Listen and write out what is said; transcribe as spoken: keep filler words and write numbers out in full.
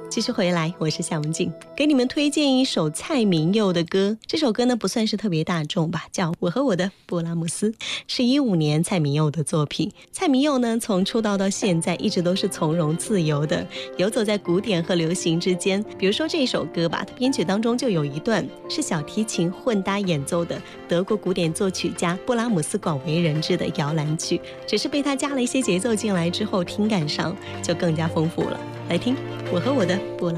继续回来，我是夏文静，给你们推荐一首蔡明佑的歌。这首歌呢不算是特别大众吧，叫《我和我的布拉姆斯》，是一五年蔡明佑的作品。蔡明佑呢从出道到现在一直都是从容自由的，游走在古典和流行之间。比如说这首歌吧，它编曲当中就有一段是小提琴混搭演奏的德国古典作曲家布拉姆斯广为人知的摇篮曲，只是被他加了一些节奏进来之后，听感上就更加丰富了。来听我和我的布拉